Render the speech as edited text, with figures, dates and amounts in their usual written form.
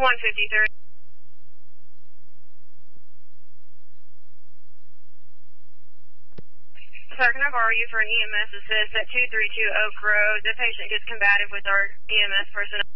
153. Sir, can I borrow you for an EMS assist at 232 Oak Road? The patient gets combative with our EMS personnel.